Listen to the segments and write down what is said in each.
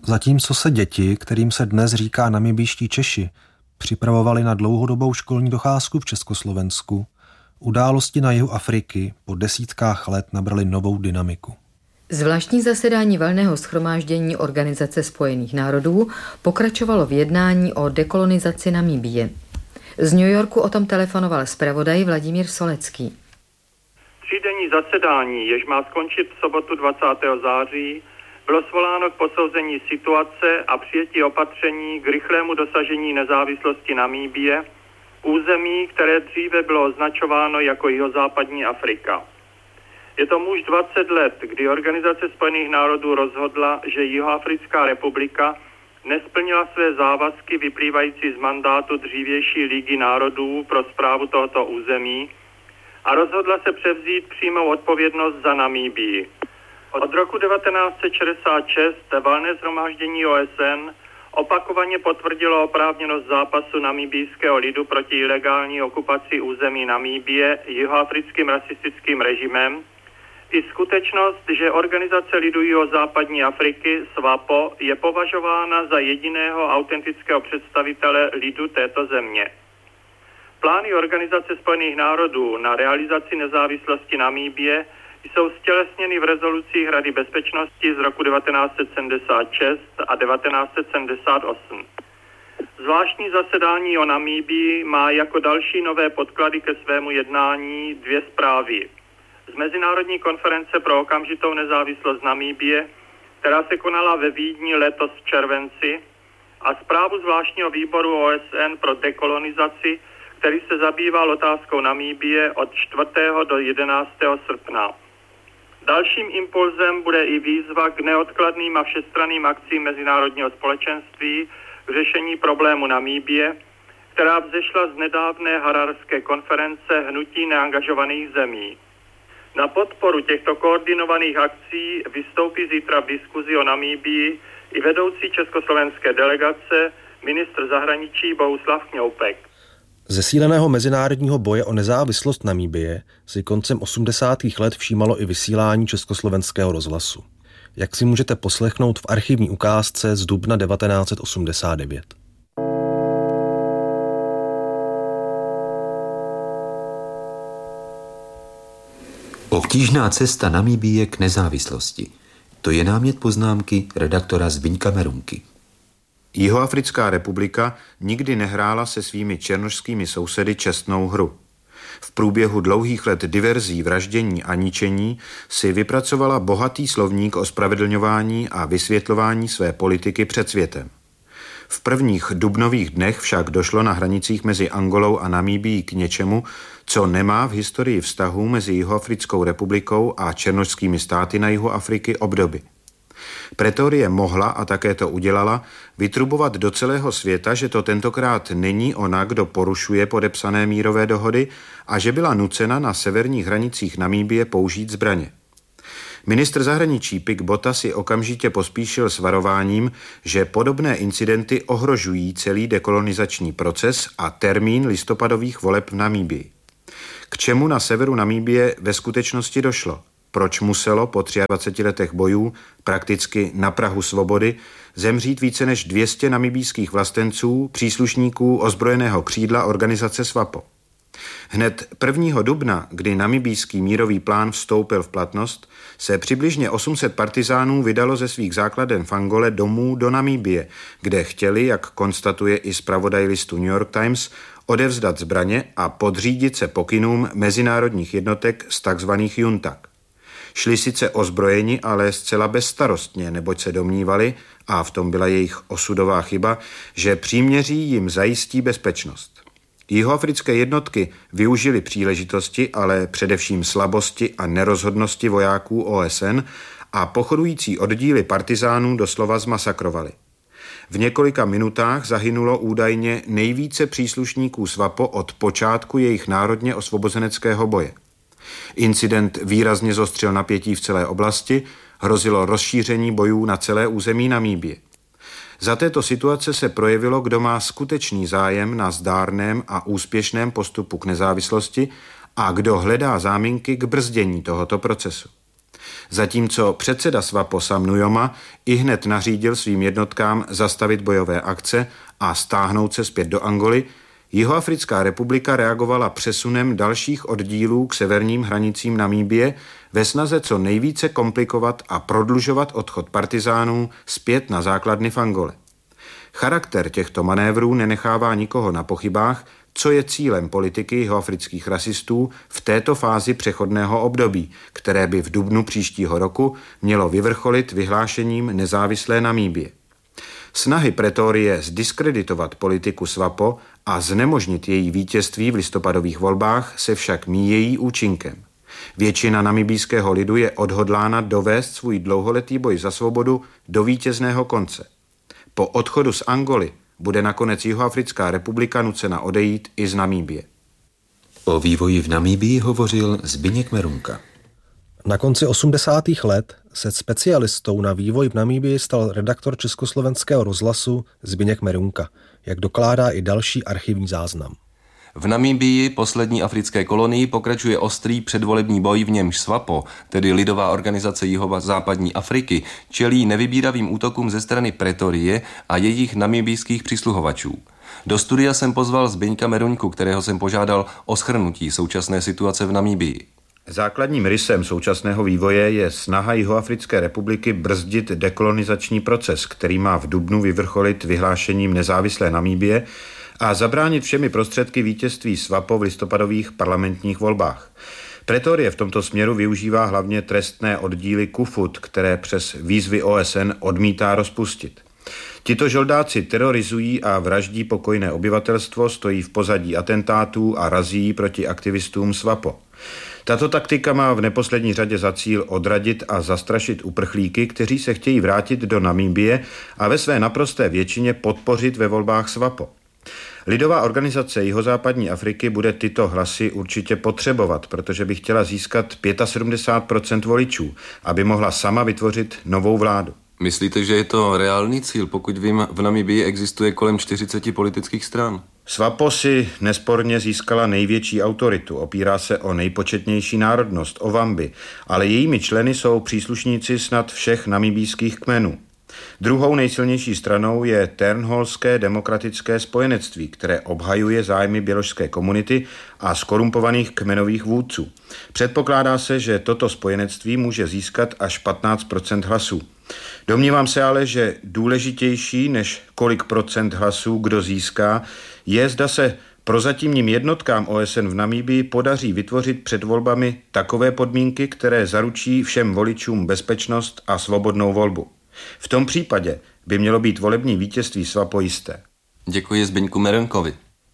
Zatímco se děti, kterým se dnes říká namibijští Češi, připravovali na dlouhodobou školní docházku v Československu, události na jihu Afriky po desítkách let nabraly novou dynamiku. Zvláštní zasedání valného shromáždění Organizace spojených národů pokračovalo v jednání o dekolonizaci Namibie. Z New Yorku o tom telefonoval zpravodaj Vladimír Solecký. Třídenní zasedání, jež má skončit v sobotu 20. září, bylo svoláno k posouzení situace a přijetí opatření k rychlému dosažení nezávislosti Namibie, území, které dříve bylo označováno jako jihozápadní Afrika. Je to už 20 let, kdy Organizace spojených národů rozhodla, že Jihoafrická republika nesplnila své závazky vyplývající z mandátu dřívější Ligy národů pro správu tohoto území a rozhodla se převzít přímou odpovědnost za Namibii. Od roku 1966 valné shromáždění OSN opakovaně potvrdilo oprávněnost zápasu namibijského lidu proti ilegální okupaci území Namibie jihoafrickým rasistickým režimem i skutečnost, že Organizace lidu jihozápadní Afriky SWAPO je považována za jediného autentického představitele lidu této země. Plány Organizace spojených národů na realizaci nezávislosti Namibie jsou stělesněny v rezolucích Rady bezpečnosti z roku 1976 a 1978. Zvláštní zasedání o Namibii má jako další nové podklady ke svému jednání dvě zprávy. Z Mezinárodní konference pro okamžitou nezávislost Namibie, která se konala ve Vídni letos v červenci, a zprávu zvláštního výboru OSN pro dekolonizaci, který se zabýval otázkou Namibie od 4. do 11. srpna. Dalším impulzem bude i výzva k neodkladným a všestranným akcím mezinárodního společenství k řešení problému Namibie, která vzešla z nedávné hararské konference Hnutí neangažovaných zemí. Na podporu těchto koordinovaných akcí vystoupí zítra v diskuzi o Namibii i vedoucí československé delegace, ministr zahraničí Bohuslav Kňoupek. Zesíleného mezinárodního boje o nezávislost Namibie si koncem 80. let všímalo i vysílání Československého rozhlasu. Jak si můžete poslechnout v archivní ukázce z dubna 1989. Obtížná cesta Namibie k nezávislosti. To je námět poznámky redaktora Zbyňka Merunky. Jihoafrická republika nikdy nehrála se svými černošskými sousedy čestnou hru. V průběhu dlouhých let diverzí, vraždění a ničení si vypracovala bohatý slovník ospravedlňování a vysvětlování své politiky před světem. V prvních dubnových dnech však došlo na hranicích mezi Angolou a Namibií k něčemu, co nemá v historii vztahů mezi Jihoafrickou republikou a černošskými státy na jihu Afriky obdoby. Pretorie mohla, a také to udělala, vytrubovat do celého světa, že to tentokrát není ona, kdo porušuje podepsané mírové dohody a že byla nucena na severních hranicích Namibie použít zbraně. Ministr zahraničí Pik Botha si okamžitě pospíšil s varováním, že podobné incidenty ohrožují celý dekolonizační proces a termín listopadových voleb v Namibii. K čemu na severu Namibie ve skutečnosti došlo? Proč muselo po 23 letech bojů, prakticky na prahu svobody, zemřít více než 200 namibijských vlastenců, příslušníků ozbrojeného křídla organizace SWAPO? Hned 1. dubna, kdy namibijský mírový plán vstoupil v platnost, se přibližně 800 partizánů vydalo ze svých základen v Angole domů do Namibie, kde chtěli, jak konstatuje i zpravodaj listu New York Times, odevzdat zbraně a podřídit se pokynům mezinárodních jednotek z takzvaných juntak. Šli sice ozbrojeni, ale zcela bezstarostně, neboť se domnívali, a v tom byla jejich osudová chyba, že příměří jim zajistí bezpečnost. Jihoafrické jednotky využili příležitosti, ale především slabosti a nerozhodnosti vojáků OSN a pochodující oddíly partizánů doslova zmasakrovali. V několika minutách zahynulo údajně nejvíce příslušníků SWAPO od počátku jejich národně osvobozeneckého boje. Incident výrazně zostřil napětí v celé oblasti, hrozilo rozšíření bojů na celé území Namibie. Za této situace se projevilo, kdo má skutečný zájem na zdárném a úspěšném postupu k nezávislosti a kdo hledá záminky k brzdění tohoto procesu. zatímco předseda SWAPO Sam Nujoma ihned nařídil svým jednotkám zastavit bojové akce a stáhnout se zpět do Angoly, Jihoafrická republika reagovala přesunem dalších oddílů k severním hranicím Namíbie ve snaze co nejvíce komplikovat a prodlužovat odchod partizánů zpět na základny v Angole. Charakter těchto manévrů nenechává nikoho na pochybách, co je cílem politiky jihoafrických rasistů v této fázi přechodného období, které by v dubnu příštího roku mělo vyvrcholit vyhlášením nezávislé Namíbie. Snahy Pretorie zdiskreditovat politiku SWAPO a znemožnit její vítězství v listopadových volbách se však míjejí účinkem. Většina namibijského lidu je odhodlána dovést svůj dlouholetý boj za svobodu do vítězného konce. Po odchodu z Angoly bude nakonec Jihoafrická republika nucena odejít i z Namíbie. O vývoji v Namíbii hovořil Zbyněk Merunka. Na konci 80. let se specialistou na vývoj v Namíbii stal redaktor Československého rozhlasu Zbyněk Merunka, jak dokládá i další archivní záznam. V Namíbii, poslední africké kolonii, pokračuje ostrý předvolební boj, v němž SWAPO, tedy Lidová organizace Jihozápadní Afriky, čelí nevybíravým útokům ze strany Pretorie a jejich namíbijských přisluhovačů. Do studia jsem pozval Zbyňka Merunku, kterého jsem požádal o shrnutí současné situace v Namíbii. Základním rysem současného vývoje je snaha Jihoafrické republiky brzdit dekolonizační proces, který má v dubnu vyvrcholit vyhlášením nezávislé Namíbie a zabránit všemi prostředky vítězství SWAPO v listopadových parlamentních volbách. Pretorie v tomto směru využívá hlavně trestné oddíly KUFUT, které přes výzvy OSN odmítá rozpustit. Tito žoldáci terorizují a vraždí pokojné obyvatelstvo, stojí v pozadí atentátů a razí proti aktivistům SWAPO. Tato taktika má v neposlední řadě za cíl odradit a zastrašit uprchlíky, kteří se chtějí vrátit do Namíbie a ve své naprosté většině podpořit ve volbách SWAPO. Lidová organizace Jihozápadní Afriky bude tyto hlasy určitě potřebovat, protože by chtěla získat 75% voličů, aby mohla sama vytvořit novou vládu. Myslíte, že je to reálný cíl, pokud vím, v Namibii existuje kolem 40 politických stran? SWAPO si nesporně získala největší autoritu, opírá se o nejpočetnější národnost, Ovambi, ale jejími členy jsou příslušníci snad všech namibijských kmenů. Druhou nejsilnější stranou je Turnholské demokratické spojenectví, které obhajuje zájmy běložské komunity a skorumpovaných kmenových vůdců. Předpokládá se, že toto spojenectví může získat až 15% hlasů. Domnívám se ale, že důležitější než kolik procent hlasů kdo získá, je, zda se prozatímním jednotkám OSN v Namíbii podaří vytvořit před volbami takové podmínky, které zaručí všem voličům bezpečnost a svobodnou volbu. V tom případě by mělo být volební vítězství SWAPO jisté. Děkuji Zbyňku Merunkovi.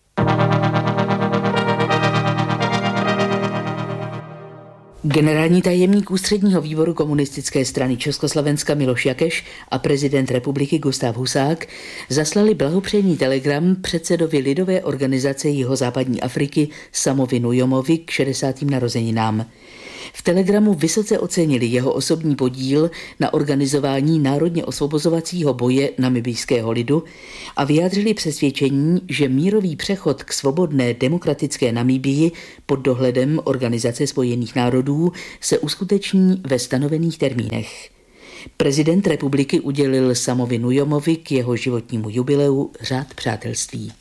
Generální tajemník Ústředního výboru komunistické strany Československa Miloš Jakeš a prezident republiky Gustav Husák zaslali blahopřejný telegram předsedovi Lidové organizace Jihozápadní Afriky Samovi Nujomovi k 60. narozeninám. V telegramu vysoce ocenili jeho osobní podíl na organizování národně osvobozovacího boje namibijského lidu a vyjádřili přesvědčení, že mírový přechod k svobodné demokratické Namibii pod dohledem Organizace spojených národů se uskuteční ve stanovených termínech. Prezident republiky udělil Samovi Nujomovi k jeho životnímu jubileu řád přátelství.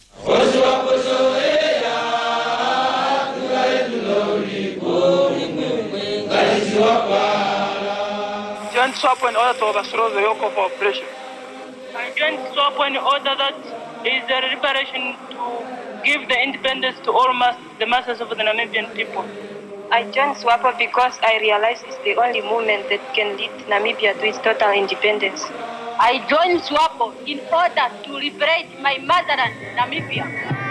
Joined SWAPO in order to overthrow the yoke of oppression. I joined SWAPO in order that there is a liberation to give the independence to all the masses of the Namibian people. I joined SWAPO because I realized it's the only movement that can lead Namibia to its total independence. I joined SWAPO in order to liberate my motherland, Namibia.